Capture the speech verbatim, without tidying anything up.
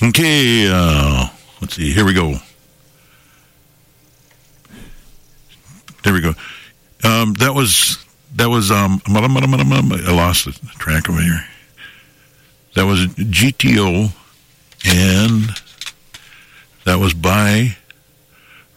Okay, uh, let's see. Here we go. There we go. Um, that was that was um. I lost the track over here. That was G T O, and that was by